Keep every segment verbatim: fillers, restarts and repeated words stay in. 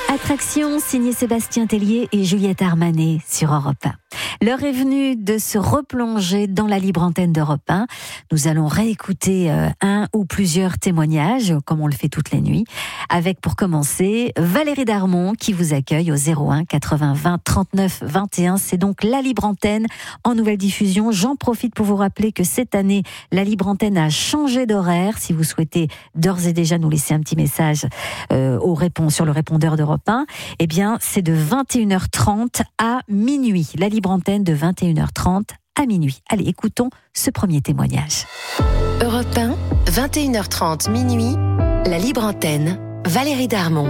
Attraction signée Sébastien Tellier et Juliette Armanet sur Europe un. L'heure est venue de se replonger dans la libre antenne d'Europe un. Nous allons réécouter euh, un ou plusieurs témoignages, comme on le fait toutes les nuits, avec pour commencer Valérie Darmon qui vous accueille au zéro un quatre-vingts vingt trente-neuf vingt et un. C'est donc la libre antenne en nouvelle diffusion. J'en profite pour vous rappeler que cette année, la libre antenne a changé d'horaire. Si vous souhaitez d'ores et déjà nous laisser un petit message euh, au répond, sur le répondeur d'Europe un, eh bien, c'est de vingt et une heures trente à minuit. La libre antenne de vingt et une heures trente à minuit. Allez, écoutons ce premier témoignage. Europe un, vingt et une heures trente, minuit, la libre antenne, Valérie Darmon.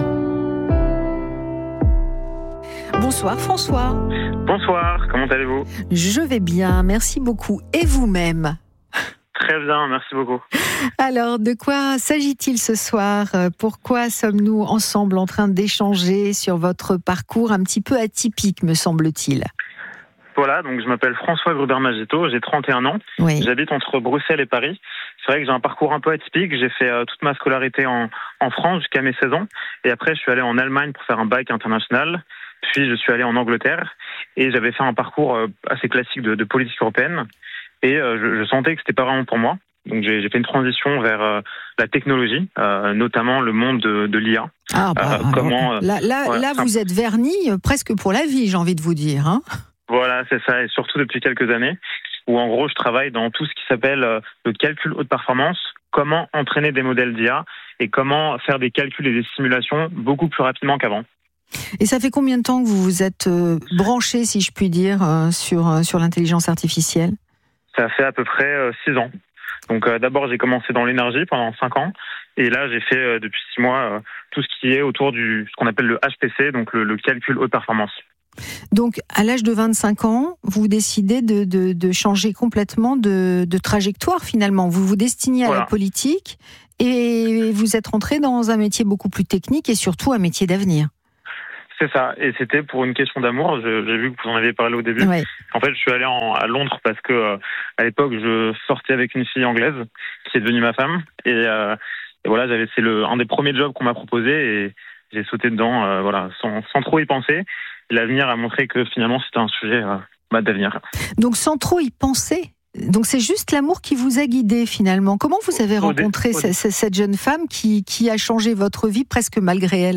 Bonsoir François. Bonsoir, comment allez-vous ? Je vais bien, merci beaucoup. Et vous-même ? Très bien, merci beaucoup. Alors, de quoi s'agit-il ce soir ? Pourquoi sommes-nous ensemble en train d'échanger sur votre parcours un petit peu atypique, me semble-t-il ? Voilà, donc je m'appelle François Gruber-Magito, j'ai trente et un ans, oui. J'habite entre Bruxelles et Paris. C'est vrai que j'ai un parcours un peu atypique, j'ai fait euh, toute ma scolarité en, en France jusqu'à mes seize ans, et après je suis allé en Allemagne pour faire un bac international, puis je suis allé en Angleterre, et j'avais fait un parcours euh, assez classique de, de politique européenne, et euh, je, je sentais que c'était pas vraiment pour moi. Donc j'ai, j'ai fait une transition vers euh, la technologie, euh, notamment le monde de, de l'I A. Ah bah, euh, comment, euh, là, là, ouais, là vous êtes verni euh, presque pour la vie, j'ai envie de vous dire. Hein. Voilà, c'est ça, et surtout depuis quelques années, où en gros je travaille dans tout ce qui s'appelle euh, le calcul haute performance, comment entraîner des modèles d'I A et comment faire des calculs et des simulations beaucoup plus rapidement qu'avant. Et ça fait combien de temps que vous vous êtes euh, branché, si je puis dire, euh, sur, euh, sur l'intelligence artificielle ? Ça fait à peu près euh, six ans. Donc euh, d'abord j'ai commencé dans l'énergie pendant cinq ans, et là j'ai fait euh, depuis six mois euh, tout ce qui est autour du ce qu'on appelle le H P C, donc le, le calcul haute performance. Donc, à l'âge de vingt-cinq ans, vous décidez de, de, de changer complètement de, de trajectoire, finalement. Vous vous destinez à voilà. la politique et vous êtes rentré dans un métier beaucoup plus technique et surtout un métier d'avenir. C'est ça, et c'était pour une question d'amour. Je, j'ai vu que vous en aviez parlé au début. Ouais. En fait, je suis allé en, à Londres parce que, euh, à l'époque, je sortais avec une fille anglaise qui est devenue ma femme. Et, euh, et voilà, j'avais, c'est le, un des premiers jobs qu'on m'a proposé et j'ai sauté dedans, euh, voilà, sans, sans trop y penser. L'avenir a montré que finalement c'était un sujet euh, bah, d'avenir. Donc sans trop y penser. Donc c'est juste l'amour qui vous a guidé finalement. Comment vous avez rencontré dé- cette, cette jeune femme qui, qui a changé votre vie presque malgré elle ?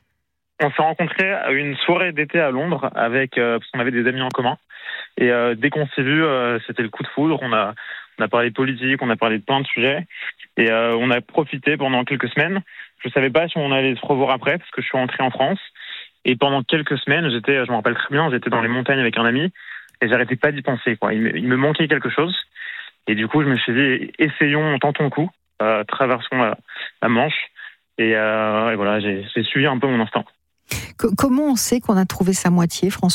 On s'est rencontrés à une soirée d'été à Londres avec euh, parce qu'on avait des amis en commun. Et euh, dès qu'on s'est vus, euh, c'était le coup de foudre. On a on a parlé politique, on a parlé de plein de sujets et euh, on a profité pendant quelques semaines. Je savais pas si on allait se revoir après parce que je suis rentré en France. Et pendant quelques semaines, j'étais, je me rappelle très bien, j'étais dans les montagnes avec un ami et j'arrêtais pas d'y penser, quoi. Il me, il me manquait quelque chose. Et du coup, je me suis dit, essayons, tentons le coup, euh, traversons la, la Manche. Et, euh, et voilà, j'ai, j'ai suivi un peu mon instinct. C- comment on sait qu'on a trouvé sa moitié, François ?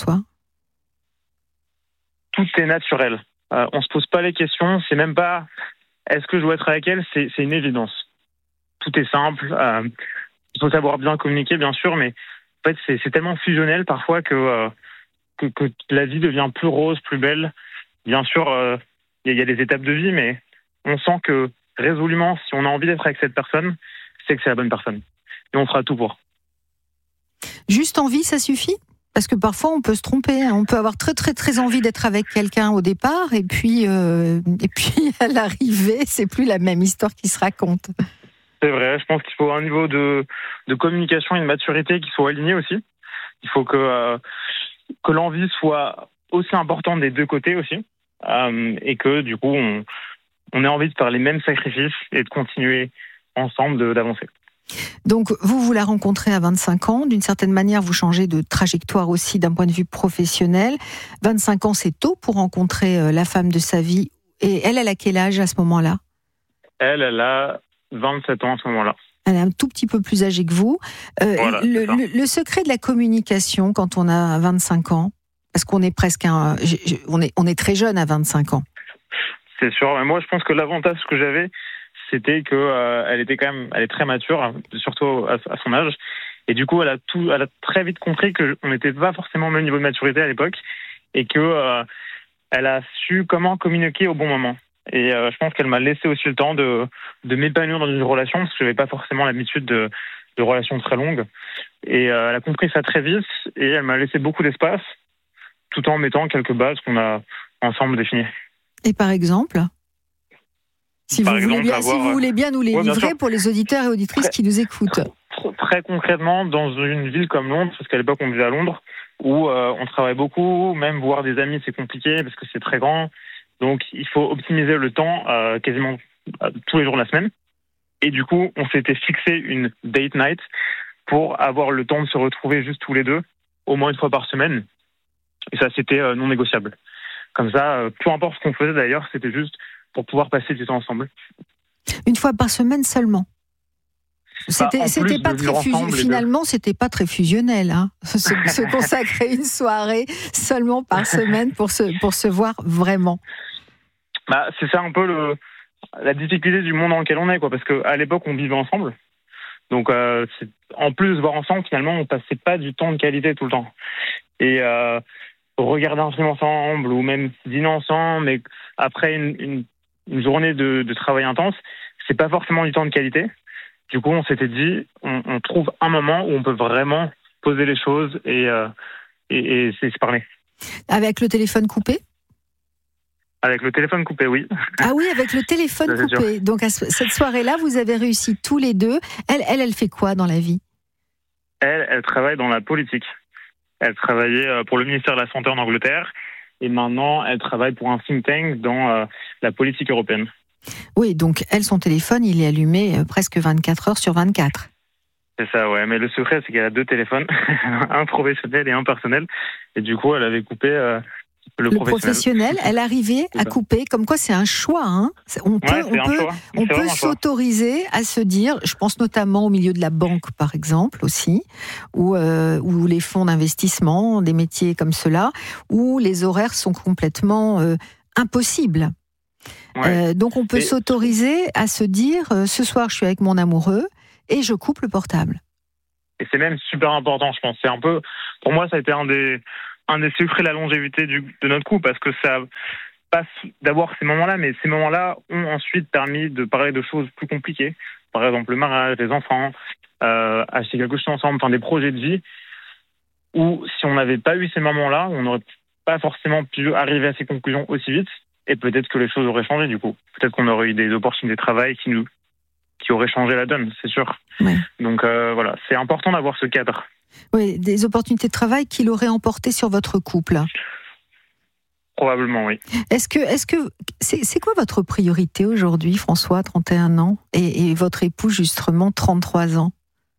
Tout est naturel. Euh, on se pose pas les questions. C'est même pas, est-ce que je dois être avec elle ? C'est, c'est une évidence. Tout est simple. Euh, il faut savoir bien communiquer, bien sûr, mais en fait, c'est, c'est tellement fusionnel parfois que, euh, que, que la vie devient plus rose, plus belle. Bien sûr, euh, il y a des étapes de vie, mais on sent que résolument, si on a envie d'être avec cette personne, c'est que c'est la bonne personne. Et on fera tout pour. Juste envie, ça suffit ? Parce que parfois, on peut se tromper. On peut avoir très, très, très envie d'être avec quelqu'un au départ, et puis, euh, et puis à l'arrivée, c'est plus la même histoire qui se raconte. C'est vrai, je pense qu'il faut un niveau de, de communication et de maturité qui soit aligné aussi. Il faut que, euh, que l'envie soit aussi importante des deux côtés aussi. Euh, et que du coup, on, on ait envie de faire les mêmes sacrifices et de continuer ensemble de, d'avancer. Donc, vous, vous la rencontrez à vingt-cinq ans. D'une certaine manière, vous changez de trajectoire aussi d'un point de vue professionnel. vingt-cinq ans, c'est tôt pour rencontrer la femme de sa vie. Et elle, elle a quel âge à ce moment-là ? Elle, elle a vingt-sept ans à ce moment-là. Elle est un tout petit peu plus âgée que vous. Euh, voilà, le, le, le secret de la communication quand on a vingt-cinq ans, parce qu'on est presque un, on est, on est très jeune à vingt-cinq ans. C'est sûr. Mais moi, je pense que l'avantage que j'avais, c'était que euh, elle était quand même, elle est très mature, surtout à, à son âge. Et du coup, elle a tout, elle a très vite compris que on n'était pas forcément au même niveau de maturité à l'époque, et que euh, elle a su comment communiquer au bon moment. Et euh, je pense qu'elle m'a laissé aussi le temps de, de m'épanouir dans une relation, parce que je n'avais pas forcément l'habitude de, de relation très longue. Et euh, elle a compris ça très vite et elle m'a laissé beaucoup d'espace tout en mettant quelques bases qu'on a ensemble définies. Et par exemple si, par vous, exemple, voulez bien, avoir... si vous voulez bien nous les ouais, livrer pour les auditeurs et auditrices très, qui nous écoutent. Très, très concrètement, dans une ville comme Londres, parce qu'à l'époque on vivait à Londres, où euh, on travaille beaucoup, même voir des amis c'est compliqué parce que c'est très grand. Donc il faut optimiser le temps euh, quasiment euh, tous les jours de la semaine. Et du coup, on s'était fixé une date night pour avoir le temps de se retrouver juste tous les deux, au moins une fois par semaine. Et ça, c'était euh, non négociable. Comme ça, euh, peu importe ce qu'on faisait d'ailleurs, c'était juste pour pouvoir passer du temps ensemble. Une fois par semaine seulement. C'était, bah, c'était pas très fusi- finalement, c'était pas très fusionnel, hein, se, se consacrer une soirée seulement par semaine pour se pour se voir vraiment. Bah, c'est ça un peu le, la difficulté du monde dans lequel on est, quoi, parce que à l'époque on vivait ensemble, donc euh, c'est, en plus de voir ensemble, finalement, on passait pas du temps de qualité tout le temps. Et euh, regarder un film ensemble ou même dîner ensemble, mais après une, une, une journée de, de travail intense, c'est pas forcément du temps de qualité. Du coup, on s'était dit, on, on trouve un moment où on peut vraiment poser les choses et, euh, et, et c'est se parler. Avec le téléphone coupé ? Avec le téléphone coupé, oui. Ah oui, avec le téléphone coupé. Donc à ce, cette soirée-là, vous avez réussi tous les deux. Elle, elle, elle fait quoi dans la vie ? Elle, elle travaille dans la politique. Elle travaillait pour le ministère de la Santé en Angleterre et maintenant, elle travaille pour un think tank dans euh, la politique européenne. Oui, donc elle, son téléphone, il est allumé euh, presque vingt-quatre heures sur vingt-quatre. C'est ça, ouais. Mais le secret, c'est qu'elle a deux téléphones, un professionnel et un personnel. Et du coup, elle avait coupé euh, le, le professionnel. professionnel. Elle arrivait à couper, comme quoi c'est un choix. Hein. On peut, ouais, on peut, on peut s'autoriser à se dire, je pense notamment au milieu de la banque, par exemple, aussi, ou euh, où les fonds d'investissement, des métiers comme cela, où les horaires sont complètement euh, impossibles. Ouais. Euh, donc on peut et... s'autoriser à se dire euh, ce soir je suis avec mon amoureux et je coupe le portable. Et c'est même super important, je pense. C'est un peu, pour moi, ça a été un des un des secrets de la longévité du, de notre couple, parce que ça passe d'avoir ces moments-là, mais ces moments-là ont ensuite permis de parler de choses plus compliquées. Par exemple, le mariage, les enfants, euh, acheter quelque chose ensemble, enfin des projets de vie. Où si on n'avait pas eu ces moments-là, on n'aurait pas forcément pu arriver à ces conclusions aussi vite. Et peut-être que les choses auraient changé du coup. Peut-être qu'on aurait eu des opportunités de travail qui nous, qui auraient changé la donne, c'est sûr. Ouais. Donc euh, voilà, c'est important d'avoir ce cadre. Oui, des opportunités de travail qui l'auraient emporté sur votre couple. Probablement, oui. Est-ce que, est-ce que, c'est, c'est quoi votre priorité aujourd'hui, François, trente et un ans, et, et votre époux, justement, trente-trois ans?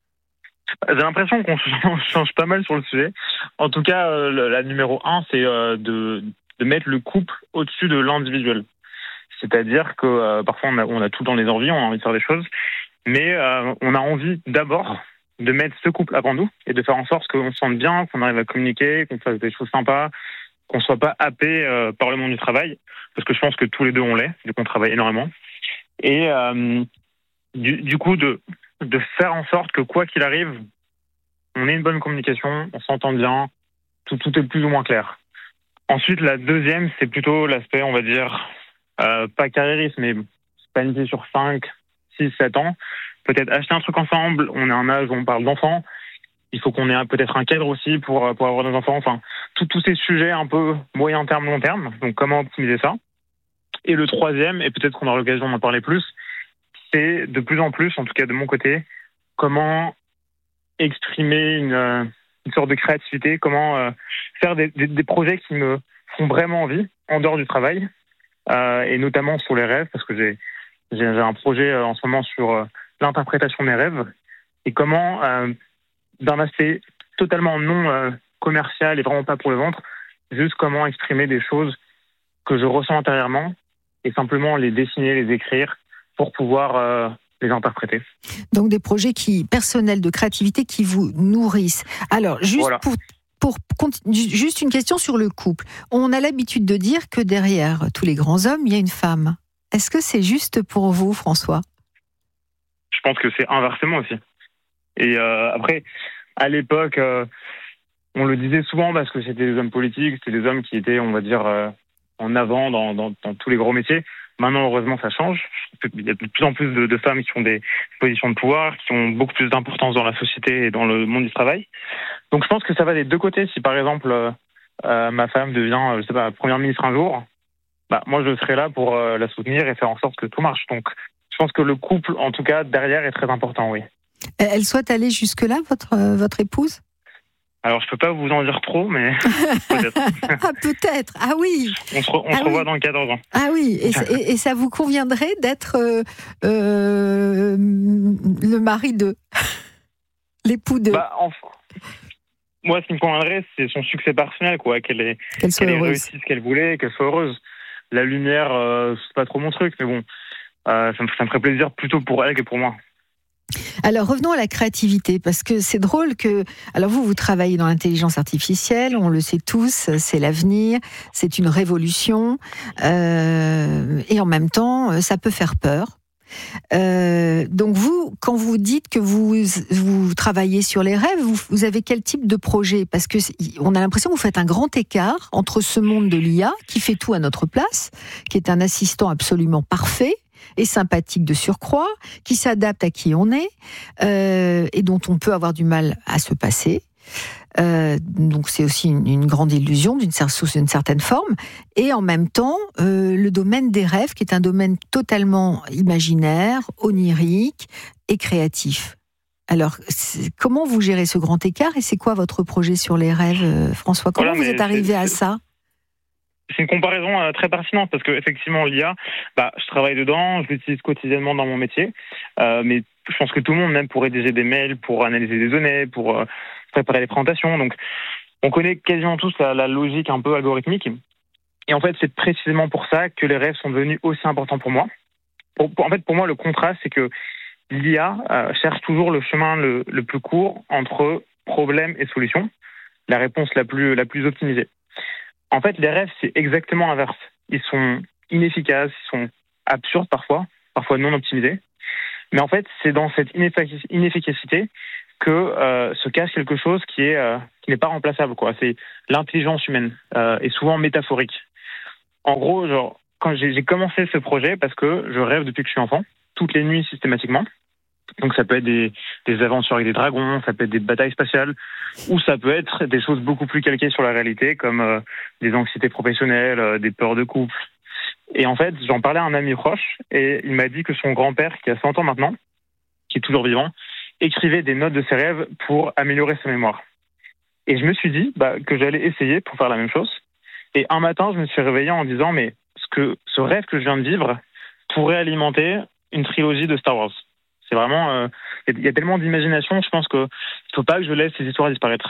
J'ai l'impression qu'on change pas mal sur le sujet. En tout cas, euh, la numéro un, c'est euh, de de mettre le couple au-dessus de l'individuel. C'est-à-dire que euh, parfois on a, on a tout dans les envies, on a envie de faire des choses, mais euh, on a envie d'abord de mettre ce couple avant nous et de faire en sorte qu'on se sente bien, qu'on arrive à communiquer, qu'on fasse des choses sympas, qu'on soit pas happé euh, par le monde du travail, parce que je pense que tous les deux on l'est, vu qu'on travaille énormément. Et euh, du, du coup de, de faire en sorte que quoi qu'il arrive, on ait une bonne communication, on s'entend bien, tout, tout est plus ou moins clair. Ensuite, la deuxième, c'est plutôt l'aspect, on va dire, euh, pas carriériste, mais planifié sur cinq, six, sept ans. Peut-être acheter un truc ensemble, on est à un âge où on parle d'enfants. Il faut qu'on ait peut-être un cadre aussi pour, pour avoir des enfants. Enfin, tous ces sujets un peu moyen terme, long terme. Donc, comment optimiser ça? Et le troisième, et peut-être qu'on aura l'occasion d'en parler plus, c'est de plus en plus, en tout cas de mon côté, comment exprimer une... une sorte de créativité, comment euh, faire des, des, des projets qui me font vraiment envie en dehors du travail, euh, et notamment sur les rêves, parce que j'ai, j'ai, j'ai un projet euh, en ce moment sur euh, l'interprétation des rêves, et comment, euh, d'un aspect totalement non euh, commercial et vraiment pas pour le ventre, juste comment exprimer des choses que je ressens intérieurement, et simplement les dessiner, les écrire, pour pouvoir... Euh, les interpréter. Donc des projets qui personnels de créativité qui vous nourrissent. Alors juste voilà. pour pour juste une question sur le couple. On a l'habitude de dire que derrière tous les grands hommes, il y a une femme. Est-ce que c'est juste pour vous, François? Je pense que c'est inversement aussi. Et euh, après, à l'époque, euh, on le disait souvent parce que c'était des hommes politiques, c'était des hommes qui étaient, on va dire, euh, en avant dans, dans, dans tous les gros métiers. Maintenant, heureusement, ça change. Il y a de plus en plus de, de femmes qui ont des positions de pouvoir, qui ont beaucoup plus d'importance dans la société et dans le monde du travail. Donc, je pense que ça va des deux côtés. Si, par exemple, euh, ma femme devient, je sais pas, première ministre un jour, bah, moi, je serai là pour euh, la soutenir et faire en sorte que tout marche. Donc, je pense que le couple, en tout cas, derrière, est très important, oui. Elle souhaite aller jusque-là, votre, euh, votre épouse ? Alors, je peux pas vous en dire trop, mais peut-être. Ah, peut-être. Ah oui. On se, re, on ah se oui. revoit dans quatorze ans. Ah oui. Et, et, et ça vous conviendrait d'être euh, euh, le mari de, l'époux de. Bah, enfin, moi, ce qui me conviendrait, c'est son succès personnel, quoi. Qu'elle ait, qu'elle soit qu'elle ait heureuse. réussi ce qu'elle voulait, qu'elle soit heureuse. La lumière, euh, c'est pas trop mon truc, mais bon, euh, ça, me, ça me ferait plaisir plutôt pour elle que pour moi. Alors revenons à la créativité, parce que c'est drôle que... Alors vous, vous travaillez dans l'intelligence artificielle, on le sait tous, c'est l'avenir, c'est une révolution, euh, et en même temps, ça peut faire peur. Euh, donc vous, quand vous dites que vous, vous travaillez sur les rêves, vous, vous avez quel type de projet ? Parce que on a l'impression que vous faites un grand écart entre ce monde de l'I A, qui fait tout à notre place, qui est un assistant absolument parfait, et sympathique de surcroît, qui s'adapte à qui on est, euh, et dont on peut avoir du mal à se passer. Euh, donc c'est aussi une, une grande illusion d'une, sous une certaine forme. Et en même temps, euh, le domaine des rêves, qui est un domaine totalement imaginaire, onirique et créatif. Alors, comment vous gérez ce grand écart et c'est quoi votre projet sur les rêves, François ? Comment voilà, vous êtes arrivé c'est, à c'est... ça ? C'est une comparaison euh, très pertinente parce que effectivement l'I A, bah, je travaille dedans, je l'utilise quotidiennement dans mon métier, euh, mais je pense que tout le monde, même pour rédiger des mails, pour analyser des données, pour euh, préparer les présentations, donc on connaît quasiment tous la, la logique un peu algorithmique. Et en fait, c'est précisément pour ça que les rêves sont devenus aussi importants pour moi. Pour, pour, en fait, pour moi, le contraste, c'est que l'I A euh, cherche toujours le chemin le, le plus court entre problème et solution, la réponse la plus la plus optimisée. En fait, les rêves, c'est exactement l'inverse. Ils sont inefficaces, ils sont absurdes parfois, parfois non optimisés. Mais en fait, c'est dans cette ineffic- inefficacité que euh, se cache quelque chose qui est euh, qui n'est pas remplaçable, quoi. C'est l'intelligence humaine, euh, et souvent métaphorique. En gros, genre, quand j'ai, j'ai commencé ce projet, parce que je rêve depuis que je suis enfant, toutes les nuits systématiquement. Donc ça peut être des, des aventures avec des dragons, ça peut être des batailles spatiales, ou ça peut être des choses beaucoup plus calquées sur la réalité, comme euh, des anxiétés professionnelles, euh, des peurs de couple. Et en fait, j'en parlais à un ami proche, et il m'a dit que son grand-père, qui a cent ans maintenant, qui est toujours vivant, écrivait des notes de ses rêves pour améliorer sa mémoire. Et je me suis dit bah, que j'allais essayer pour faire la même chose. Et un matin, je me suis réveillé en disant, mais ce, que, ce rêve que je viens de vivre pourrait alimenter une trilogie de Star Wars. C'est vraiment, euh, il y a tellement d'imagination, je pense qu'il ne faut pas que je laisse ces histoires disparaître.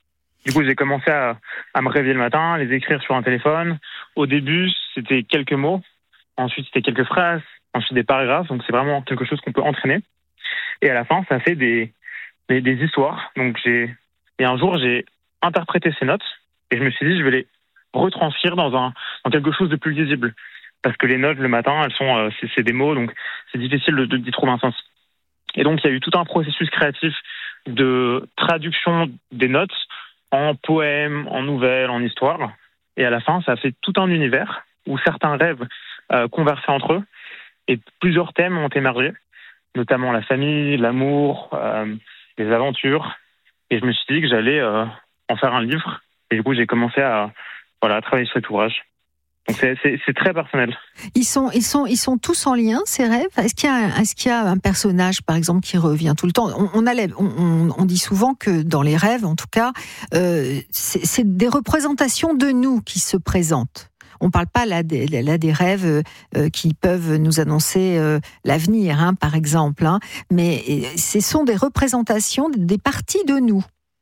Du coup, j'ai commencé à, à me réveiller le matin, à les écrire sur un téléphone. Au début, c'était quelques mots. Ensuite, c'était quelques phrases. Ensuite, des paragraphes. Donc, c'est vraiment quelque chose qu'on peut entraîner. Et à la fin, ça fait des, des, des histoires. Donc, j'ai, et un jour, j'ai interprété ces notes et je me suis dit, je vais les retranscrire dans un, dans quelque chose de plus lisible. Parce que les notes, le matin, elles sont, euh, c'est, c'est des mots, donc c'est difficile de, de, d'y trouver un sens. Et donc, il y a eu tout un processus créatif de traduction des notes en poèmes, en nouvelles, en histoires. Et à la fin, ça a fait tout un univers où certains rêves euh, conversaient entre eux et plusieurs thèmes ont émergé, notamment la famille, l'amour, euh, les aventures. Et je me suis dit que j'allais euh, en faire un livre. Et du coup, j'ai commencé à, voilà, à travailler sur cet ouvrage. Donc c'est, c'est, c'est très personnel. Ils sont, ils sont, ils sont tous en lien, ces rêves. Est-ce qu'il y a, est-ce qu'il y a un personnage, par exemple, qui revient tout le temps ? On, on, a, on, on dit souvent que dans les rêves, en tout cas, euh, c'est, c'est des représentations de nous qui se présentent. On ne parle pas là des, là des rêves euh, qui peuvent nous annoncer euh, l'avenir, hein, par exemple, hein, mais ce sont des représentations des parties de nous.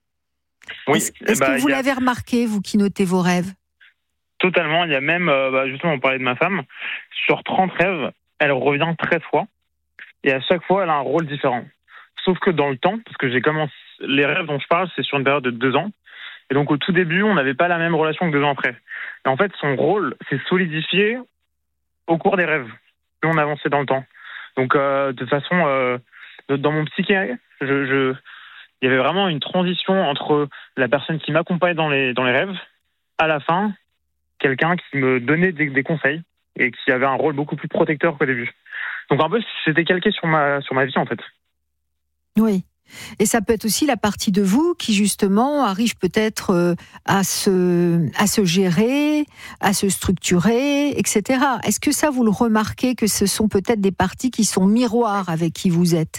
Oui, est-ce, est-ce bah, que vous a... l'avez remarqué, vous qui notez vos rêves ? Totalement. Il y a même, euh, bah, justement, on parlait de ma femme, sur trente rêves, elle revient treize fois, et à chaque fois, elle a un rôle différent. Sauf que dans le temps, parce que j'ai commencé, les rêves dont je parle, c'est sur une période de deux ans, et donc au tout début, on n'avait pas la même relation que deux ans après. Et en fait, son rôle s'est solidifié au cours des rêves, plus on avançait dans le temps. Donc, euh, de façon, euh, dans mon psyché, je, je, il y avait vraiment une transition entre la personne qui m'accompagne dans les, dans les rêves, à la fin, quelqu'un qui me donnait des, des conseils et qui avait un rôle beaucoup plus protecteur qu'au début. Donc un peu, c'était calqué sur ma, sur ma vie en fait. Oui. Et ça peut être aussi la partie de vous qui justement arrive peut-être euh, à se, à se gérer, à se structurer, et cetera. Est-ce que ça, vous le remarquez, que ce sont peut-être des parties qui sont miroirs avec qui vous êtes ?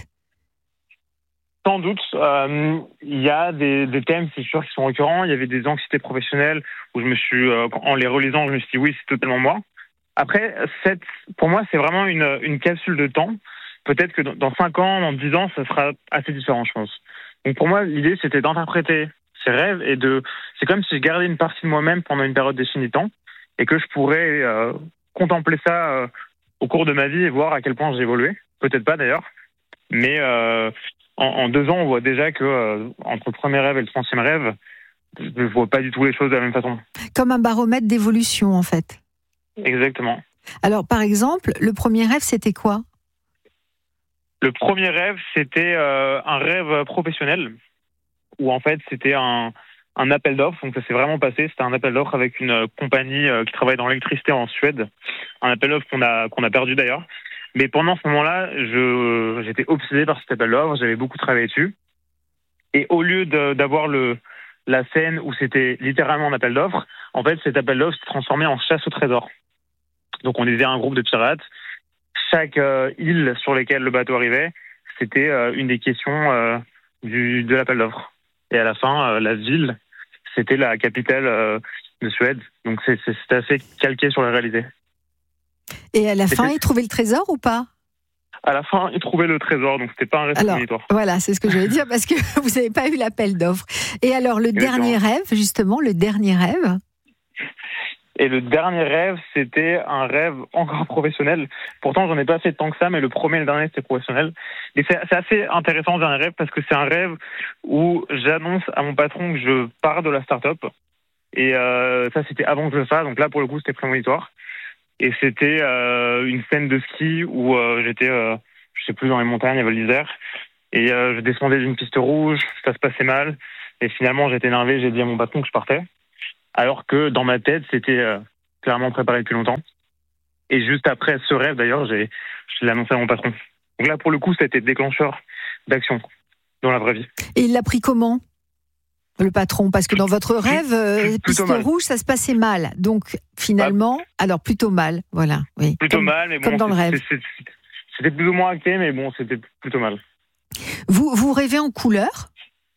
Sans doute. Euh, il y a des, des thèmes, c'est sûr, qui sont récurrents. Il y avait des anxiétés professionnelles où je me suis, euh, en les relisant, je me suis dit oui, c'est totalement moi. Après, cette, pour moi, c'est vraiment une, une capsule de temps. Peut-être que dans cinq ans, dans dix ans, ça sera assez différent, je pense. Donc pour moi, l'idée, c'était d'interpréter ces rêves et de... C'est comme si je gardais une partie de moi-même pendant une période définie de temps et que je pourrais euh, contempler ça euh, au cours de ma vie et voir à quel point j'ai évolué. Peut-être pas d'ailleurs, mais euh, en, en deux ans, on voit déjà que euh, entre le premier rêve et le trentième rêve, je ne vois pas du tout les choses de la même façon. Comme un baromètre d'évolution, en fait. Exactement. Alors, par exemple, le premier rêve, c'était quoi ? Le premier rêve, c'était euh, un rêve professionnel où en fait c'était un, un appel d'offres. Donc ça s'est vraiment passé. C'était un appel d'offres avec une compagnie euh, qui travaille dans l'électricité en Suède. Un appel d'offres qu'on a qu'on a perdu d'ailleurs. Mais pendant ce moment-là, je j'étais obsédé par cet appel d'offres. J'avais beaucoup travaillé dessus. Et au lieu de, d'avoir le la scène où c'était littéralement un appel d'offres, en fait cet appel d'offres s'est transformé en chasse au trésor. Donc on était un groupe de pirates. Chaque euh, île sur laquelle le bateau arrivait, c'était euh, une des questions euh, du, de l'appel d'offres. Et à la fin, euh, la ville, c'était la capitale euh, de Suède. Donc c'est, c'est, c'est assez calqué sur la réalité. Et à la c'était... fin, ils trouvaient le trésor ou pas ? À la fin, ils trouvaient le trésor, donc c'était pas un rêve prémonitoire. Voilà, c'est ce que je voulais dire, parce que vous n'avez pas eu l'appel d'offres. Et alors, le Exactement. dernier rêve, justement, le dernier rêve Et le dernier rêve, c'était un rêve encore professionnel. Pourtant, j'en ai pas fait tant que ça, mais le premier et le dernier, c'était professionnel. Et c'est, c'est assez intéressant, le dernier rêve, parce que c'est un rêve où j'annonce à mon patron que je pars de la start-up. Et euh, ça, c'était avant que je le fasse. Donc là, pour le coup, c'était prémonitoire. Et c'était euh, une scène de ski où euh, j'étais, euh, je sais plus, dans les montagnes, à Val d'Isère. Et euh, je descendais d'une piste rouge, ça se passait mal. Et finalement, j'étais énervé, j'ai dit à mon patron que je partais. Alors que dans ma tête, c'était euh, clairement préparé depuis longtemps. Et juste après ce rêve, d'ailleurs, j'ai, je l'ai annoncé à mon patron. Donc là, pour le coup, ça a été déclencheur d'action dans la vraie vie. Et il l'a pris comment, le patron ? Parce que dans votre rêve, euh, piste rouge, ça se passait mal. Donc finalement, bah, alors plutôt mal, voilà. Oui. Plutôt comme, mal, mais bon, comme dans le rêve. C'est, c'est, c'était plus ou moins acté, mais bon, c'était plutôt mal. Vous, vous rêvez en couleur ?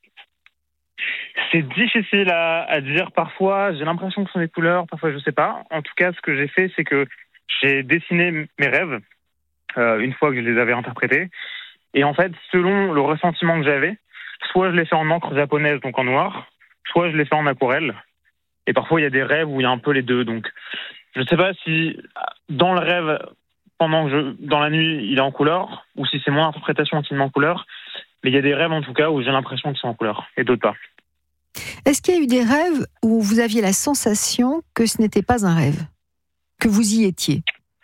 C'est difficile à, à dire parfois. J'ai l'impression que ce sont des couleurs, parfois je sais pas. En tout cas, ce que j'ai fait, c'est que j'ai dessiné mes rêves euh, une fois que je les avais interprétés. Et en fait, selon le ressentiment que j'avais, soit je l'ai fait en encre japonaise, donc en noir, soit je l'ai fait en aquarelle. Et parfois, il y a des rêves où il y a un peu les deux. Donc, je ne sais pas si dans le rêve, pendant que je, dans la nuit, il est en couleur, ou si c'est mon interprétation qui me met en couleur. Mais il y a des rêves, en tout cas, où j'ai l'impression qu'ils sont en couleur, et d'autres pas. Est-ce qu'il y a eu des rêves où vous aviez la sensation que ce n'était pas un rêve, que vous y étiez ?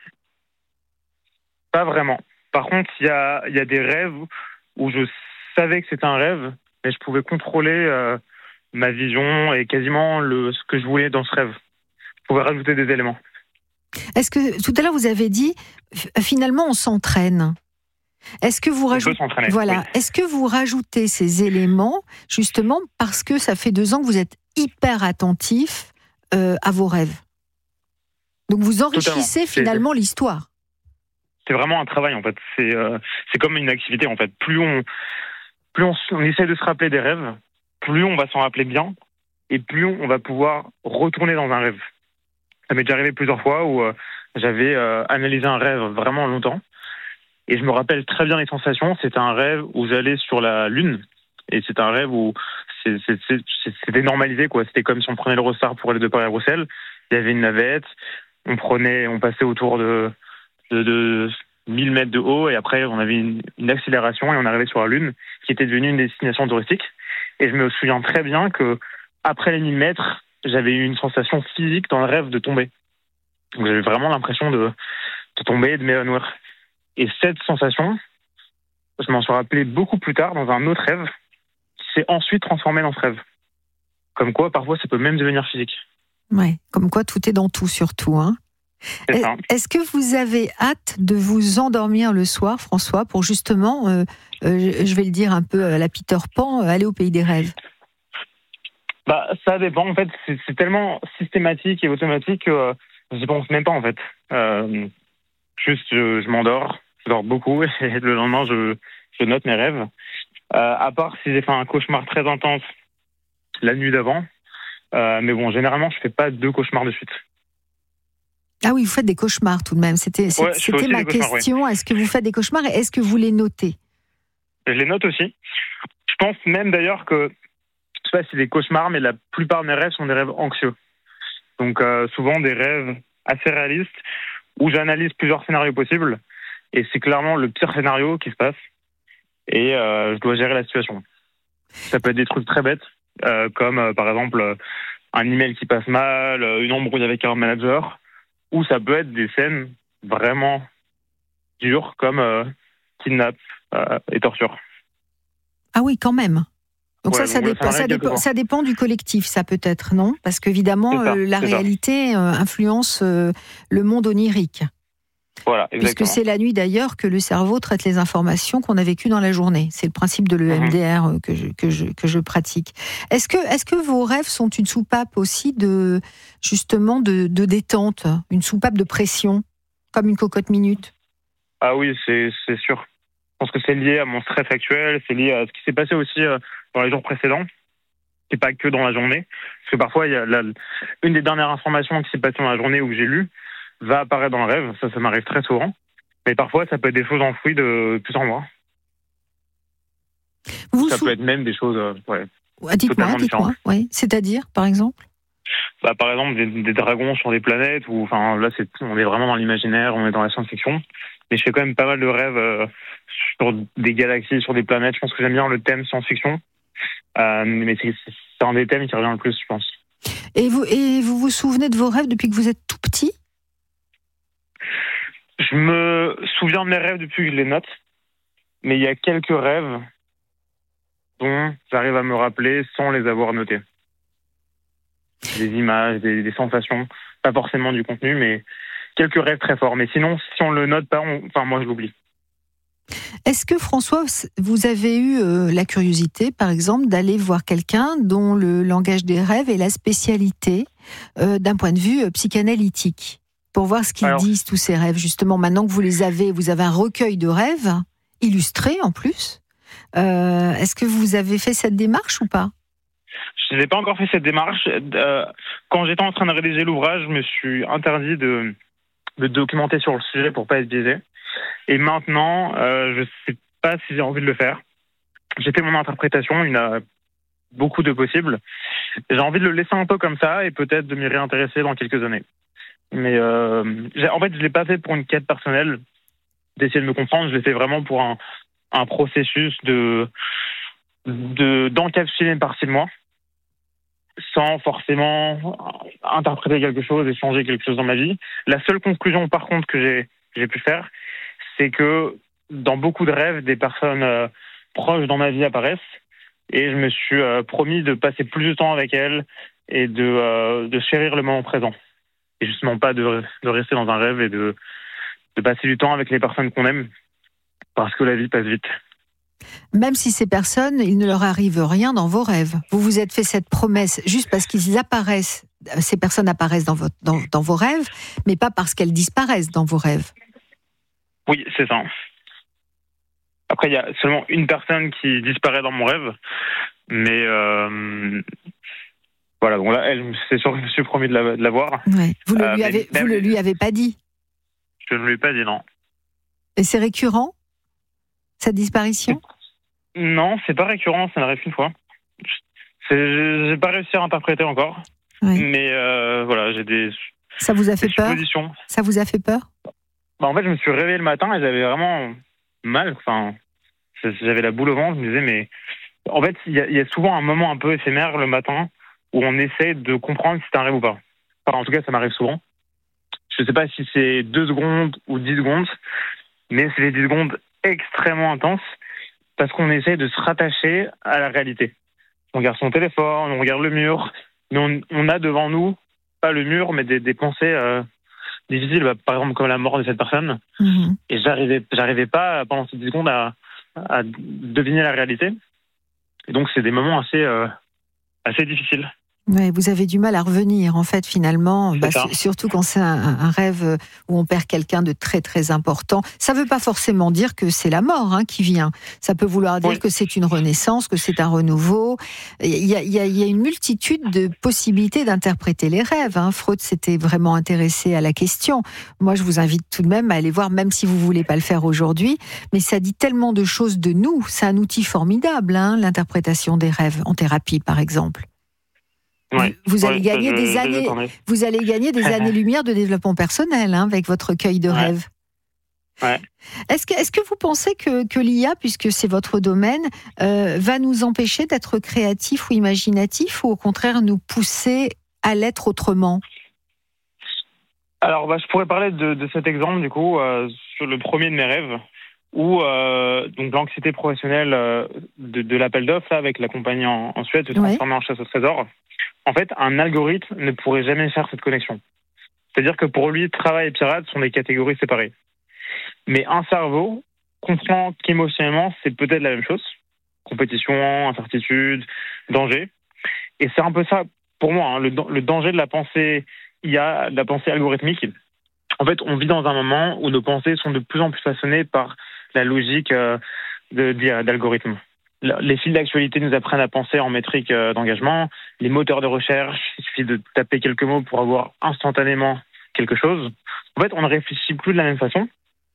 Pas vraiment. Par contre, il y a, il y a des rêves où je savais que c'était un rêve, mais je pouvais contrôler euh, ma vision et quasiment le, ce que je voulais dans ce rêve. Je pouvais rajouter des éléments. Est-ce que, tout à l'heure, vous avez dit, finalement, on s'entraîne. Est-ce que vous rajoutez, voilà, oui. Est-ce que vous rajoutez ces éléments justement parce que ça fait deux ans que vous êtes hyper attentif euh, à vos rêves. Donc vous enrichissez Totalement. finalement c'est, l'histoire. C'est vraiment un travail en fait. C'est euh, c'est comme une activité en fait. Plus on plus on, on essaie de se rappeler des rêves, plus on va s'en rappeler bien et plus on va pouvoir retourner dans un rêve. Ça m'est déjà arrivé plusieurs fois où euh, j'avais euh, analysé un rêve vraiment longtemps. Et je me rappelle très bien les sensations. C'était un rêve où j'allais sur la Lune. Et c'est un rêve où c'est, c'est, c'est, c'était normalisé, quoi. C'était comme si on prenait le Eurostar pour aller de Paris à Bruxelles. Il y avait une navette. On prenait, on passait autour de, de, de mille mètres de haut. Et après, on avait une, une accélération et on arrivait sur la Lune, qui était devenue une destination touristique. Et je me souviens très bien que après les mille mètres, j'avais eu une sensation physique dans le rêve de tomber. Donc j'avais vraiment l'impression de, de tomber et de m'évanouir. Et cette sensation, je m'en suis rappelé beaucoup plus tard dans un autre rêve qui s'est ensuite transformé dans ce rêve. Comme quoi, parfois, ça peut même devenir physique. Ouais, comme quoi tout est dans tout surtout. Hein. C'est ça. Est-ce que vous avez hâte de vous endormir le soir, François, pour justement, euh, euh, je vais le dire un peu à la Peter Pan, euh, aller au pays des rêves? Bah, ça dépend. En fait, c'est, c'est tellement systématique et automatique que euh, j'y pense même pas en fait. Euh, juste, je, je m'endors, je dors beaucoup et le lendemain, je, je note mes rêves. Euh, à part si j'ai fait un cauchemar très intense la nuit d'avant. Euh, mais bon, généralement, je fais pas deux cauchemars de suite. Ah oui, vous faites des cauchemars tout de même. C'était, Ouais, c'était ma question. Ouais. Est-ce que vous faites des cauchemars et est-ce que vous les notez? Je les note aussi. Je pense même d'ailleurs que, je sais pas si c'est des cauchemars, mais la plupart de mes rêves sont des rêves anxieux. Donc euh, souvent des rêves assez réalistes où j'analyse plusieurs scénarios possibles et c'est clairement le pire scénario qui se passe et euh, je dois gérer la situation. Ça peut être des trucs très bêtes. Euh, comme euh, par exemple euh, un email qui passe mal, euh, une embrouille avec un manager, ou ça peut être des scènes vraiment dures comme euh, kidnap euh, et torture. Ah oui, quand même. Donc ouais, ça, ça, donc dépend, ça, dépend, ça dépend du collectif, ça peut-être, non? Parce qu'évidemment, ça, euh, la réalité euh, influence euh, le monde onirique. Voilà, exactement. Puisque c'est la nuit d'ailleurs que le cerveau traite les informations qu'on a vécues dans la journée. C'est le principe de l'E M D R mmh. que, je, que, je, que je pratique. Est-ce que, est-ce que vos rêves sont une soupape aussi de, justement, de, de détente, une soupape de pression, comme une cocotte minute? Ah oui, c'est, c'est sûr. Je pense que c'est lié à mon stress actuel, c'est lié à ce qui s'est passé aussi dans les jours précédents. C'est pas que dans la journée. Parce que parfois, il y a la, une des dernières informations qui s'est passée dans la journée où j'ai lu va apparaître dans le rêve. Ça, ça m'arrive très souvent. Mais parfois, ça peut être des choses enfouies de plusieurs mois. Vous ça sou... peut être même des choses euh, ouais, ouais, dites-moi, dites-moi. Oui. C'est-à-dire, par exemple bah, par exemple, des, des dragons sur des planètes. Ou, enfin, là, c'est, on est vraiment dans l'imaginaire, on est dans la science-fiction. Mais je fais quand même pas mal de rêves euh, sur des galaxies, sur des planètes. Je pense que j'aime bien le thème science-fiction. Euh, mais c'est, c'est un des thèmes qui revient le plus, je pense. Et vous, et vous vous souvenez de vos rêves depuis que vous êtes tout petit ? Je me souviens de mes rêves depuis que je les note, mais il y a quelques rêves dont j'arrive à me rappeler sans les avoir notés. Des images, des, des sensations, pas forcément du contenu, mais quelques rêves très forts. Mais sinon, si on le note pas, on... enfin moi je l'oublie. Est-ce que François, vous avez eu euh, la curiosité, par exemple, d'aller voir quelqu'un dont le langage des rêves est la spécialité euh, d'un point de vue euh, psychanalytique ? Pour voir ce qu'ils Alors, disent, tous ces rêves, justement. Maintenant que vous les avez, vous avez un recueil de rêves, illustré en plus. Euh, est-ce que vous avez fait cette démarche ou pas ? Je n'ai pas encore fait cette démarche. Euh, quand j'étais en train de rédiger l'ouvrage, je me suis interdit de, de documenter sur le sujet pour pas être biaisé. Et maintenant, euh, je ne sais pas si j'ai envie de le faire. J'ai fait mon interprétation, il y en a beaucoup de possibles. J'ai envie de le laisser un peu comme ça et peut-être de m'y réintéresser dans quelques années. Mais euh, en fait, je ne l'ai pas fait pour une quête personnelle d'essayer de me comprendre. Je l'ai fait vraiment pour un, un processus de, de, d'encapsuler une partie de moi sans forcément interpréter quelque chose et changer quelque chose dans ma vie. La seule conclusion, par contre, que j'ai, j'ai pu faire, c'est que dans beaucoup de rêves, des personnes euh, proches dans ma vie apparaissent et je me suis euh, promis de passer plus de temps avec elles et de, euh, de chérir le moment présent. Et justement pas de, de rester dans un rêve et de, de passer du temps avec les personnes qu'on aime, parce que la vie passe vite. Même si ces personnes, il ne leur arrive rien dans vos rêves. Vous vous êtes fait cette promesse juste parce qu'ils apparaissent, ces personnes apparaissent dans, votre, dans, dans vos rêves, mais pas parce qu'elles disparaissent dans vos rêves. Oui, c'est ça. Après, il y a seulement une personne qui disparaît dans mon rêve, mais... Euh, Voilà, donc là, elle, c'est sûr que je me suis promis de la, de la voir. Ouais. Vous, le lui euh, avez, vous le lui avez pas dit ? Je ne lui ai pas dit, non. Et c'est récurrent, cette disparition ? Non, c'est pas récurrent, ça n'arrive qu'une fois. C'est, j'ai pas réussi à interpréter encore, ouais. mais euh, voilà, j'ai des. Ça vous a fait peur ? Ça vous a fait peur ? Bah, en fait, je me suis réveillé le matin et j'avais vraiment mal. Enfin, j'avais la boule au ventre. Je me disais, mais en fait, il y, y a souvent un moment un peu éphémère le matin où on essaie de comprendre si c'est un rêve ou pas. Enfin, en tout cas, ça m'arrive souvent. Je ne sais pas si c'est deux secondes ou dix secondes, mais c'est des dix secondes extrêmement intenses parce qu'on essaie de se rattacher à la réalité. On regarde son téléphone, on regarde le mur, mais on, on a devant nous pas le mur, mais des, des pensées euh, difficiles, bah, par exemple comme la mort de cette personne. Mmh. Et j'arrivais, j'arrivais pas pendant ces dix secondes à, à deviner la réalité. Et donc c'est des moments assez, euh, assez difficiles. Ouais, vous avez du mal à revenir, en fait, finalement, bah, surtout quand c'est un, un rêve où on perd quelqu'un de très, très important. Ça ne veut pas forcément dire que c'est la mort hein, qui vient. Ça peut vouloir dire oui. que c'est une renaissance, que c'est un renouveau. Il y a, il y a, il y a une multitude de possibilités d'interpréter les rêves. Hein. Freud s'était vraiment intéressé à la question. Moi, je vous invite tout de même à aller voir, même si vous ne voulez pas le faire aujourd'hui, mais ça dit tellement de choses de nous. C'est un outil formidable, hein, l'interprétation des rêves, en thérapie, par exemple. Ouais, vous allez ouais, gagner je, des je, années, je vous allez gagner des années-lumière de développement personnel hein, avec votre recueil de ouais. rêves. Ouais. Est-ce que, est-ce que vous pensez que, que l'I A, puisque c'est votre domaine, euh, va nous empêcher d'être créatifs ou imaginatifs, ou au contraire nous pousser à l'être autrement ? Alors, bah, je pourrais parler de, de cet exemple du coup euh, sur le premier de mes rêves, où euh, donc l'anxiété professionnelle euh, de, de l'appel d'offres là, avec la compagnie en, en Suède se transformer ouais. en chasse au trésor. En fait, un algorithme ne pourrait jamais faire cette connexion. C'est-à-dire que pour lui, travail et pirate sont des catégories séparées. Mais un cerveau comprend qu'émotionnellement, c'est peut-être la même chose. Compétition, incertitude, danger. Et c'est un peu ça, pour moi, hein, le, le danger de la pensée I A, de la pensée algorithmique. En fait, on vit dans un moment où nos pensées sont de plus en plus façonnées par la logique euh, de, d'algorithmes. Les fils d'actualité nous apprennent à penser en métrique d'engagement. Les moteurs de recherche, il suffit de taper quelques mots pour avoir instantanément quelque chose. En fait, on ne réfléchit plus de la même façon.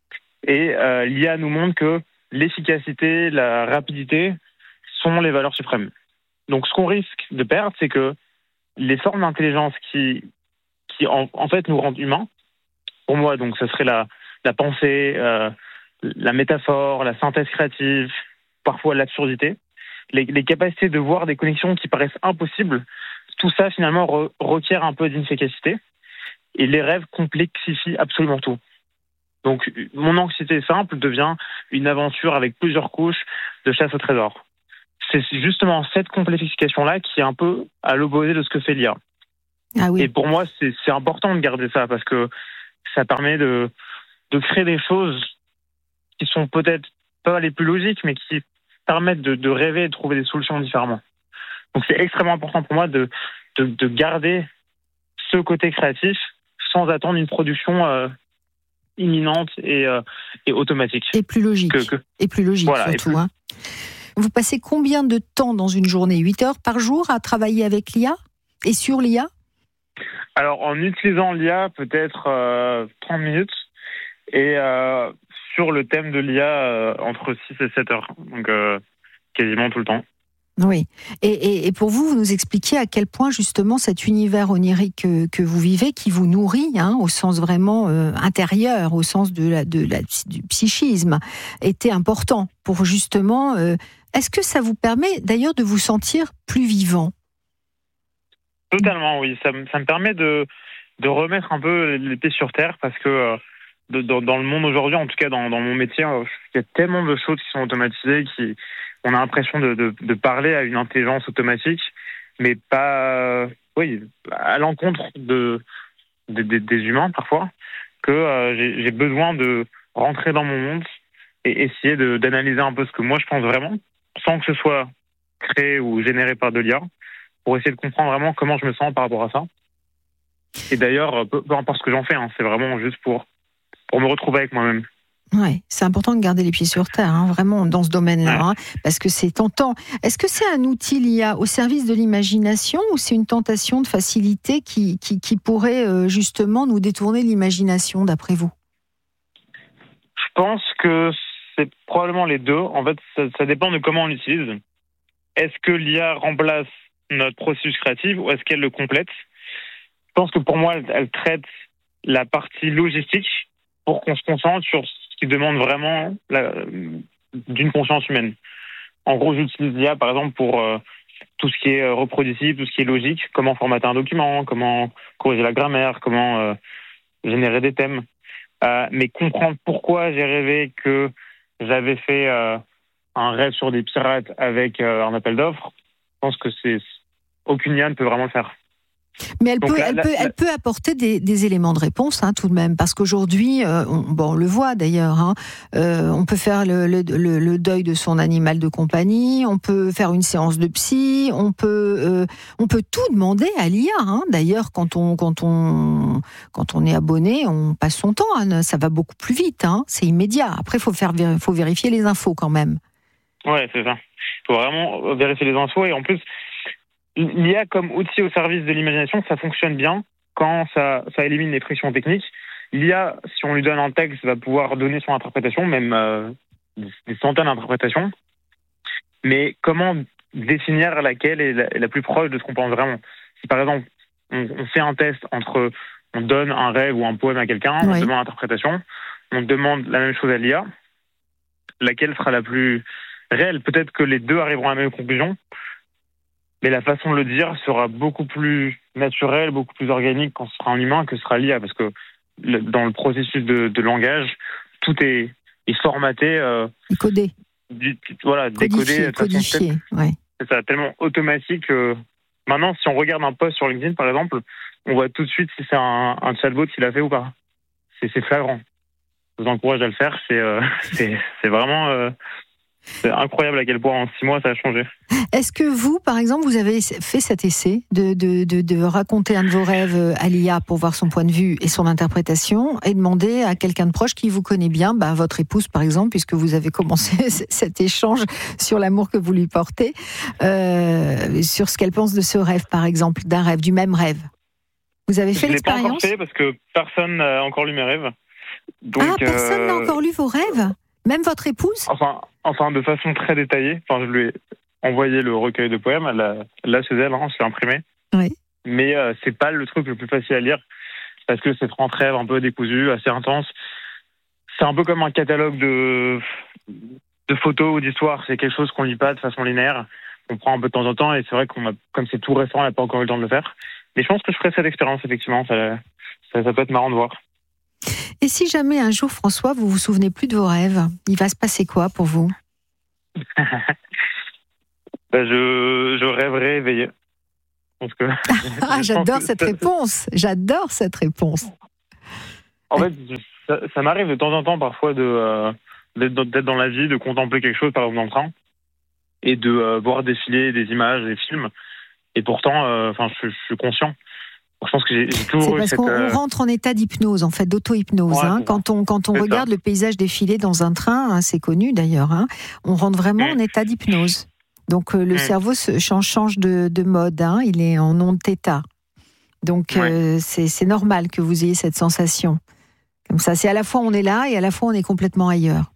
Et euh, l'I A nous montre que l'efficacité, la rapidité sont les valeurs suprêmes. Donc, ce qu'on risque de perdre, c'est que les formes d'intelligence qui, qui en, en fait, nous rendent humains, pour moi, donc, ce serait la, la pensée, euh, la métaphore, la synthèse créative, parfois l'absurdité, les, les capacités de voir des connexions qui paraissent impossibles, tout ça finalement re, requiert un peu d'inefficacité et les rêves complexifient absolument tout. Donc mon anxiété simple devient une aventure avec plusieurs couches de chasse au trésor. C'est justement cette complexification-là qui est un peu à l'opposé de ce que fait l'I A. Ah oui. Et pour moi, c'est, c'est important de garder ça parce que ça permet de, de créer des choses qui sont peut-être pas les plus logiques, mais qui permettent de, de rêver et de trouver des solutions différemment. Donc c'est extrêmement important pour moi de, de, de garder ce côté créatif sans attendre une production euh, imminente et, euh, et automatique. Et plus logique. Que, que... Et plus logique voilà, surtout. Plus... Hein. Vous passez combien de temps dans une journée ? huit heures par jour à travailler avec l'I A et sur l'I A ? Alors en utilisant l'I A, peut-être euh, trente minutes. Et euh, sur le thème de l'I A, euh, entre six et sept heures. Donc, euh, quasiment tout le temps. Oui. Et, et, et pour vous, vous nous expliquiez à quel point, justement, cet univers onirique que, que vous vivez, qui vous nourrit, hein, au sens vraiment euh, intérieur, au sens de la, de la, du psychisme, était important pour, justement... Euh, est-ce que ça vous permet, d'ailleurs, de vous sentir plus vivant ? Totalement, oui. Ça, ça me permet de, de remettre un peu les pieds sur terre, parce que... Euh, De, dans, dans le monde aujourd'hui, en tout cas dans, dans mon métier, il y a tellement de choses qui sont automatisées, qui, on a l'impression de, de, de parler à une intelligence automatique, mais pas, oui, à l'encontre de, de, de des humains parfois, que euh, j'ai, j'ai besoin de rentrer dans mon monde et essayer de, d'analyser un peu ce que moi je pense vraiment, sans que ce soit créé ou généré par de l'I A, pour essayer de comprendre vraiment comment je me sens par rapport à ça. Et d'ailleurs, peu, peu importe ce que j'en fais, hein, c'est vraiment juste pour pour me retrouver avec moi-même. Oui, c'est important de garder les pieds sur terre, hein, vraiment, dans ce domaine-là, ouais. hein, parce que c'est tentant. Est-ce que c'est un outil l'I A au service de l'imagination, ou c'est une tentation de facilité qui, qui, qui pourrait euh, justement nous détourner l'imagination, d'après vous ? Je pense que c'est probablement les deux. En fait, ça, ça dépend de comment on l'utilise. Est-ce que l'I A remplace notre processus créatif, ou est-ce qu'elle le complète ? Je pense que pour moi, elle, elle traite la partie logistique, pour qu'on se concentre sur ce qui demande vraiment la, d'une conscience humaine. En gros, j'utilise l'I A, par exemple, pour euh, tout ce qui est reproductible, tout ce qui est logique, comment formater un document, comment corriger la grammaire, comment euh, générer des thèmes. Euh, mais comprendre pourquoi j'ai rêvé que j'avais fait euh, un rêve sur des pirates avec euh, un appel d'offres, je pense que c'est aucune I A ne peut vraiment le faire. Mais elle Donc peut, là, elle là, peut, là, elle peut apporter des, des éléments de réponse, hein, tout de même, parce qu'aujourd'hui, euh, on, bon, on le voit d'ailleurs, hein, euh, on peut faire le, le, le, le deuil de son animal de compagnie, on peut faire une séance de psy, on peut, euh, on peut tout demander à l'I A. Hein. D'ailleurs, quand on, quand on, quand on est abonné, on passe son temps, hein, ça va beaucoup plus vite, hein, c'est immédiat. Après, faut faire, faut vérifier les infos quand même. Ouais, c'est ça. Il faut vraiment vérifier les infos et en plus. L'I A comme outil au service de l'imagination, ça fonctionne bien quand ça, ça élimine les frictions techniques. L'I A, si on lui donne un texte, va pouvoir donner son interprétation, même euh, des centaines d'interprétations. Mais comment définir laquelle est la, est la plus proche de ce qu'on pense vraiment ? Si par exemple, on, on fait un test entre, on donne un rêve ou un poème à quelqu'un, oui. On demande l'interprétation, on demande la même chose à l'I A, laquelle sera la plus réelle ? Peut-être que les deux arriveront à la même conclusion, mais la façon de le dire sera beaucoup plus naturelle, beaucoup plus organique quand ce sera un humain que ce sera l'I A, parce que le, dans le processus de, de langage, tout est, est formaté, euh, codé, du, voilà, codifié, décodé, codifié, ouais. C'est ça, tellement automatique. Euh, maintenant, si on regarde un post sur LinkedIn, par exemple, on voit tout de suite si c'est un, un chatbot qui l'a fait ou pas. C'est, c'est flagrant. Je vous encourage à le faire. C'est, euh, c'est, c'est vraiment. Euh, C'est incroyable à quel point en six mois ça a changé. Est-ce que vous, par exemple, vous avez fait cet essai de, de, de, de raconter un de vos rêves à l'I A pour voir son point de vue et son interprétation et demander à quelqu'un de proche qui vous connaît bien, bah, votre épouse par exemple, puisque vous avez commencé cet échange sur l'amour que vous lui portez, euh, sur ce qu'elle pense de ce rêve par exemple, d'un rêve, du même rêve. Vous avez fait Je l'expérience ? Je l'ai pas encore fait parce que personne n'a encore lu mes rêves. Donc, ah, personne euh... n'a encore lu vos rêves ? Même votre épouse ? Enfin, enfin, de façon très détaillée. Enfin, je lui ai envoyé le recueil de poèmes. Elle l'a, là, chez elle, hein, je l'ai imprimé. Oui. Mais euh, c'est pas le truc le plus facile à lire parce que c'est trente rêves un peu décousus, assez intenses. C'est un peu comme un catalogue de, de photos ou d'histoires. C'est quelque chose qu'on lit pas de façon linéaire. On prend un peu de temps en temps et c'est vrai qu'on a, comme c'est tout récent, on n'a pas encore eu le temps de le faire. Mais je pense que je ferai cette expérience, effectivement. Ça, ça, ça peut être marrant de voir. Et si jamais un jour, François, vous vous souvenez plus de vos rêves, il va se passer quoi pour vous ? ben je, je rêverai éveillé. Je pense que, ah, je j'adore pense cette ça, réponse. J'adore cette réponse. En fait, ça, ça m'arrive de temps en temps parfois de, euh, d'être, d'être dans la vie, de contempler quelque chose, par exemple dans le train, et de euh, voir défiler des images, des films. Et pourtant, enfin, euh, je, je suis conscient. Je pense que j'ai, j'ai toujours c'est eu parce cette, qu'on euh... rentre en état d'hypnose, en fait, d'auto-hypnose. Ouais, hein. Quand on, quand on regarde ça. Le paysage défiler dans un train, hein, c'est connu d'ailleurs, hein, on rentre vraiment mmh. en état d'hypnose. Donc euh, le mmh. cerveau se change, change de, de mode, hein, il est en onde θ. Donc ouais. euh, c'est, c'est normal que vous ayez cette sensation. Comme ça, c'est à la fois on est là et à la fois on est complètement ailleurs.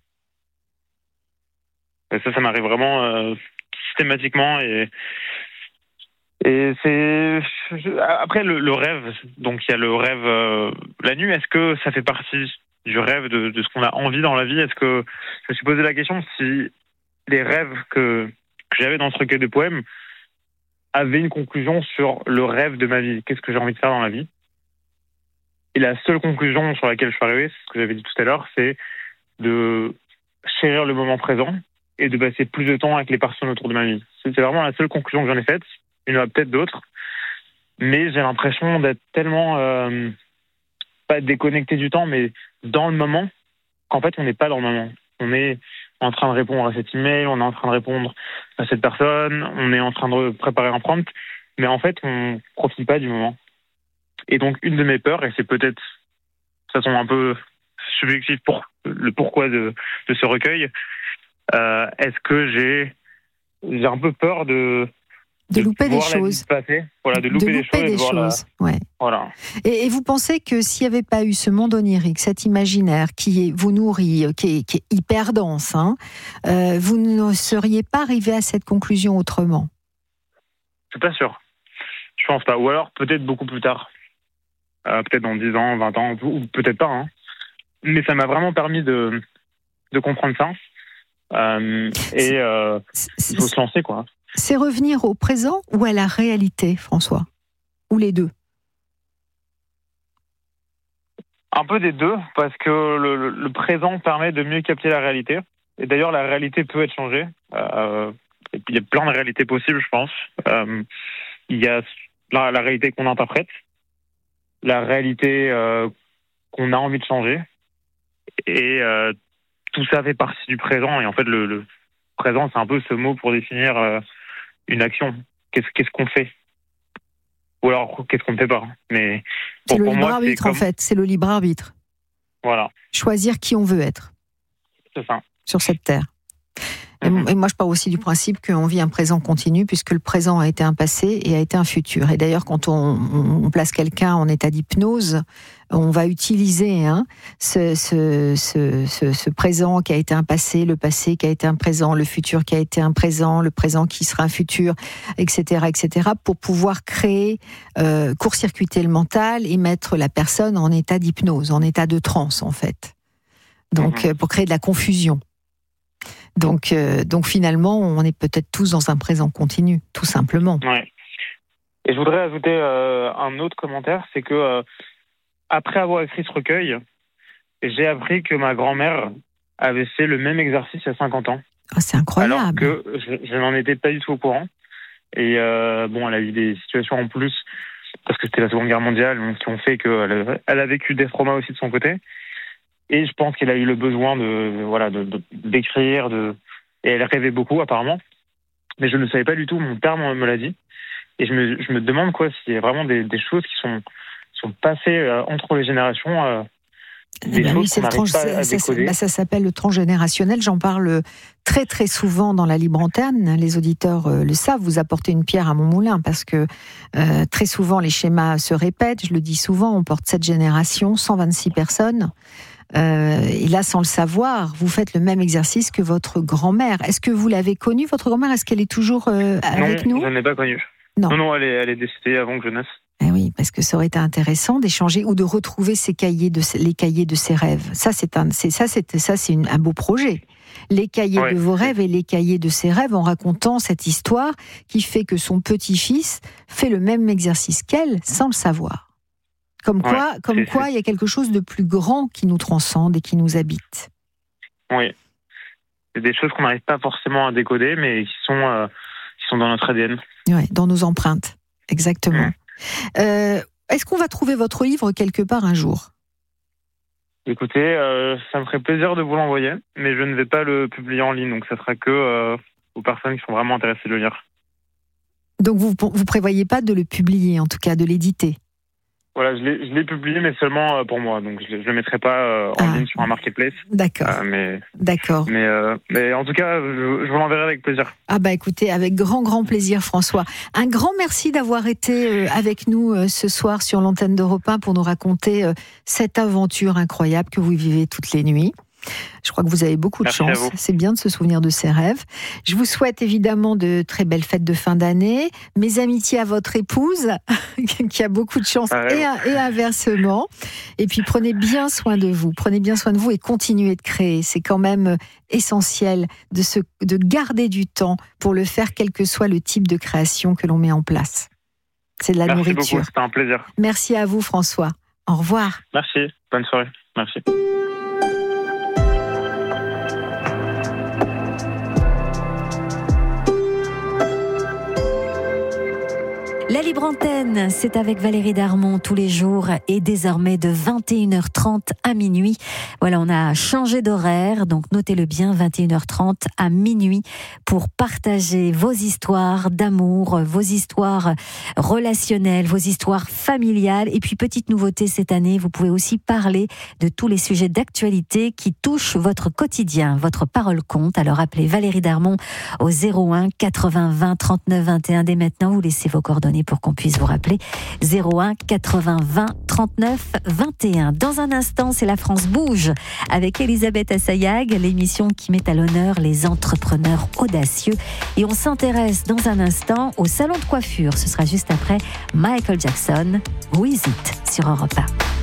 Et ça, ça m'arrive vraiment euh, systématiquement et... Et c'est après le, le rêve, donc il y a le rêve euh, la nuit. Est-ce que ça fait partie du rêve de, de ce qu'on a envie dans la vie ? Est-ce que je me suis posé la question si les rêves que, que j'avais dans ce recueil de poèmes avaient une conclusion sur le rêve de ma vie ? Qu'est-ce que j'ai envie de faire dans la vie ? Et la seule conclusion sur laquelle je suis arrivé, c'est ce que j'avais dit tout à l'heure, c'est de chérir le moment présent et de passer plus de temps avec les personnes autour de ma vie. C'est vraiment la seule conclusion que j'en ai faite. Il y en a peut-être d'autres, mais j'ai l'impression d'être tellement, euh, pas déconnecté du temps, mais dans le moment, qu'en fait, on n'est pas dans le moment. On est en train de répondre à cet email, on est en train de répondre à cette personne, on est en train de préparer un prompt, mais en fait, on ne profite pas du moment. Et donc, une de mes peurs, et c'est peut-être, de façon un peu subjective, pour le pourquoi de, de ce recueil, euh, est-ce que j'ai, j'ai un peu peur de... De, de louper des choses. Voilà, de louper, de louper des choses. Des choses. La... Ouais. Voilà. Et, et vous pensez que s'il n'y avait pas eu ce monde onirique, cet imaginaire qui vous nourrit, qui est, qui est hyper dense, hein, euh, vous ne seriez pas arrivé à cette conclusion autrement ? Je suis pas sûr. Je pense pas. Ou alors peut-être beaucoup plus tard. Euh, peut-être dans dix ans, vingt ans, ou peut-être pas. Hein. Mais ça m'a vraiment permis de, de comprendre ça. Euh, et euh, il faut se lancer, quoi. C'est revenir au présent ou à la réalité, François ? Ou les deux ? Un peu des deux, parce que le, le présent permet de mieux capter la réalité. Et d'ailleurs, la réalité peut être changée. Euh, il y a plein de réalités possibles, je pense. Euh, il y a la, la réalité qu'on interprète, la réalité euh, qu'on a envie de changer. Et euh, tout ça fait partie du présent. Et en fait, le, le présent, c'est un peu ce mot pour définir euh, une action. Qu'est-ce, qu'est-ce qu'on fait ? Ou alors, qu'est-ce qu'on ne fait pas ? Mais c'est le pour libre moi, arbitre, comme... en fait. C'est le libre arbitre. Voilà. Choisir qui on veut être. C'est ça. Sur cette terre. Et, mmh. et moi, je pars aussi du principe qu'on vit un présent continu, puisque le présent a été un passé et a été un futur. Et d'ailleurs, quand on, on place quelqu'un en état d'hypnose, on va utiliser hein, ce, ce, ce, ce, ce présent qui a été un passé, le passé qui a été un présent, le futur qui a été un présent, le présent qui sera un futur, et cetera, et cetera, pour pouvoir créer, euh, court-circuiter le mental et mettre la personne en état d'hypnose, en état de transe, en fait. Donc, mmh. pour créer de la confusion. Donc, euh, donc finalement, on est peut-être tous dans un présent continu, tout simplement. Ouais. Et je voudrais ajouter euh, un autre commentaire, c'est que euh, après avoir écrit ce recueil, j'ai appris que ma grand-mère avait fait le même exercice il y a cinquante ans. Oh, c'est incroyable. Alors que je, je n'en étais pas du tout au courant. Et euh, bon, elle a eu des situations en plus, parce que c'était la Seconde Guerre mondiale, donc, qui ont fait qu'elle elle a vécu des traumas aussi de son côté. Et je pense qu'elle a eu le besoin de, voilà, de, de, d'écrire, de, et elle rêvait beaucoup apparemment. Mais je ne savais pas du tout, mon père me l'a dit. Et je me, je me demande quoi, s'il y a vraiment des, des choses qui sont, sont passées euh, entre les générations, euh, des ben choses oui, c'est qu'on n'arrive pas à ça, décoder. Ça, ça s'appelle le transgénérationnel, j'en parle très très souvent dans la Libre Antenne, les auditeurs euh, le savent, vous apportez une pierre à mon moulin, parce que euh, très souvent les schémas se répètent, je le dis souvent, on porte cette génération, cent vingt-six personnes, Euh, et là, sans le savoir, vous faites le même exercice que votre grand-mère. Est-ce que vous l'avez connue, votre grand-mère ? Est-ce qu'elle est toujours euh, avec non, nous ? Non, je ne l'ai pas connue. Non, non, non elle, est, elle est décédée avant que je naisse. Eh oui, parce que ça aurait été intéressant d'échanger ou de retrouver ces cahiers de, les cahiers de ses rêves. Ça, c'est un, c'est, ça, c'est, ça, c'est une, un beau projet. Les cahiers ouais, de vos rêves et les cahiers de ses rêves en racontant cette histoire qui fait que son petit-fils fait le même exercice qu'elle sans le savoir. Comme quoi, ouais, comme quoi, il y a quelque chose de plus grand qui nous transcende et qui nous habite. Oui, c'est des choses qu'on n'arrive pas forcément à décoder, mais qui sont, euh, qui sont dans notre A D N. Oui, dans nos empreintes, exactement. Mmh. Euh, est-ce qu'on va trouver votre livre quelque part un jour ? Écoutez, euh, ça me ferait plaisir de vous l'envoyer, mais je ne vais pas le publier en ligne, donc ça sera que euh, aux personnes qui sont vraiment intéressées de le lire. Donc vous vous prévoyez pas de le publier, en tout cas de l'éditer ? Voilà, je l'ai, je l'ai publié, mais seulement pour moi. Donc, je ne le mettrai pas euh, en ah. ligne sur un marketplace. D'accord. Euh, mais, D'accord. Mais, euh, mais en tout cas, je, je vous l'enverrai avec plaisir. Ah bah écoutez, avec grand, grand plaisir, François. Un grand merci d'avoir été avec nous ce soir sur l'antenne d'Europe un pour nous raconter cette aventure incroyable que vous vivez toutes les nuits. Je crois que vous avez beaucoup de Merci chance. C'est bien de se souvenir de ses rêves. Je vous souhaite évidemment de très belles fêtes de fin d'année. Mes amitiés à votre épouse, qui a beaucoup de chance, ah, et, et inversement. Et puis prenez bien soin de vous. Prenez bien soin de vous et continuez de créer. C'est quand même essentiel de, se, de garder du temps pour le faire, quel que soit le type de création que l'on met en place. C'est de la Merci nourriture. Merci beaucoup, c'était un plaisir. Merci à vous, François. Au revoir. Merci. Bonne soirée. Merci. La Libre Antenne, c'est avec Valérie Darmon tous les jours et désormais de vingt et une heures trente à minuit. Voilà, on a changé d'horaire, donc notez-le bien, vingt et une heures trente à minuit pour partager vos histoires d'amour, vos histoires relationnelles, vos histoires familiales. Et puis, petite nouveauté cette année, vous pouvez aussi parler de tous les sujets d'actualité qui touchent votre quotidien. Votre parole compte, alors appelez Valérie Darmon au zéro un quatre-vingts vingt trente-neuf vingt et un dès maintenant. Vous laissez vos coordonnées pour qu'on puisse vous rappeler. zéro un quatre-vingts vingt trente-neuf vingt et un. Dans un instant, c'est La France bouge avec Elisabeth Assayag, l'émission qui met à l'honneur les entrepreneurs audacieux. Et on s'intéresse dans un instant au salon de coiffure. Ce sera juste après Michael Jackson, Who Is It sur Europe un.